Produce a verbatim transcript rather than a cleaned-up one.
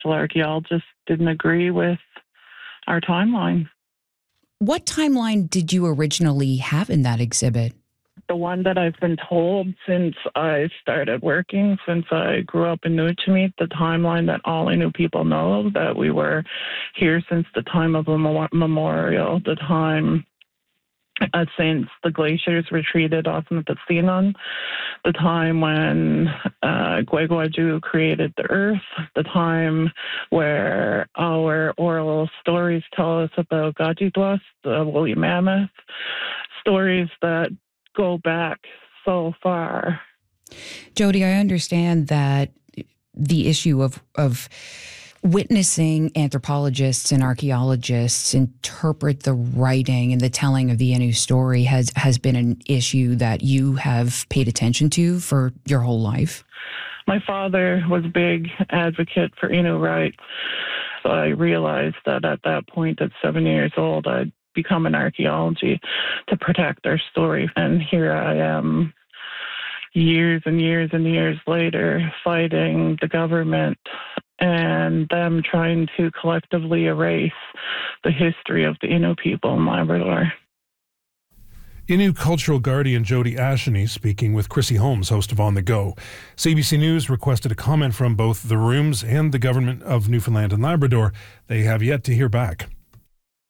The archaeologist didn't agree with our timeline. What timeline did you originally have in that exhibit? The one that I've been told since I started working, since I grew up in Nujtamit, the timeline that all Innu people know, that we were here since the time of the memorial, the time uh, since the glaciers retreated off Nipisinan, the time when uh, Gwegwaju created the earth, the time where our oral stories tell us about Gajidwas, the woolly mammoth, stories that go back so far. Jody, I understand that the issue of of witnessing anthropologists and archaeologists interpret the writing and the telling of the Innu story has has been an issue that you have paid attention to for your whole life. My father was a big advocate for Innu rights. So I realized that at that point, at seven years old, I'd become an archaeology to protect our story. And here I am, years and years and years later, fighting the government and them trying to collectively erase the history of the Innu people in Labrador. Innu cultural guardian Jody Asheny speaking with Chrissy Holmes, host of On the Go. C B C News requested a comment from both the Rooms and the government of Newfoundland and Labrador. They have yet to hear back.